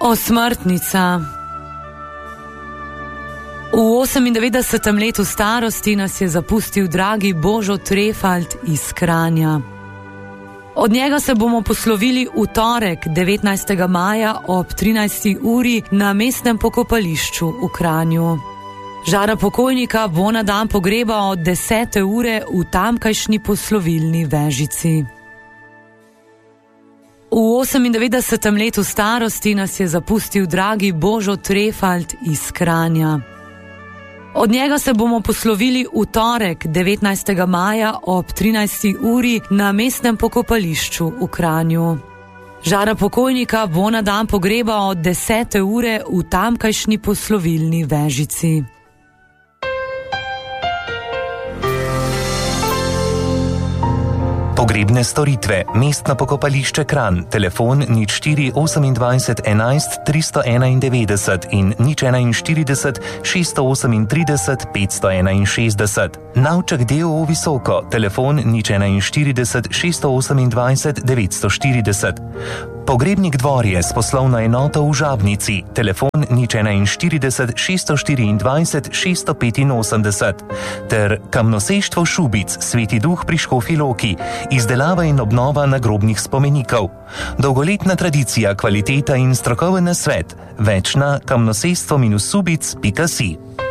Osmrtnica. V 98. letu starosti nas je zapustil dragi Božo Trefalt iz Kranja. Od njega se bomo poslovili v torek, 19. maja ob 13. uri na mestnem pokopališču v Kranju. Žara pokojnika bo na dan pogreba od 10. ure v tamkajšnji poslovilni Vežici. V 98. letu starosti nas je zapustil dragi Božo Trefalt iz Kranja. Od njega se bomo poslovili v torek, 19. maja ob 13. uri na mestnem pokopališču v Kranju. Žara pokojnika bo na dan pogreba od 10. ure v tamkajšnji poslovilni Vežici. Pogrebne storitve, mestno pokopališče Kranj, telefon 0428 11 391 in 041 638 561. Navček D.O.O. Visoko, telefon 041 628 940. Pogrebnik Dvorje s poslovno enoto v Žabnici, telefon 041 624 685 ter Kamnoseštvo Šubic, Sveti Duh pri Škofji Loki, izdelava in obnova nagrobnih spomenikov. Dolgoletna tradicija, kvaliteta in strokoven nasvet. Več na kamnosestvo-subic.si.